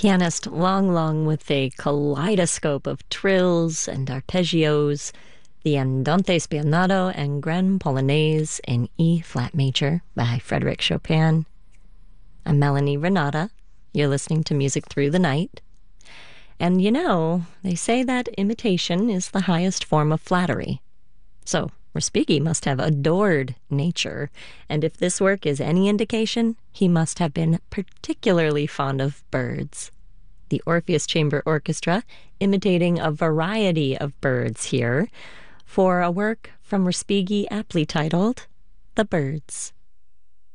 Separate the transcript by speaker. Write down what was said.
Speaker 1: Pianist Long Long with a kaleidoscope of trills and arpeggios, the Andante Spianato and Grand Polonaise in E flat major by Frédéric Chopin. I'm Melanie Renata. You're listening to Music Through the Night. And you know, they say that imitation is the highest form of flattery. So Respighi must have adored nature, and if this work is any indication, he must have been particularly fond of birds. The Orpheus Chamber Orchestra imitating a variety of birds here for a work from Respighi aptly titled The Birds.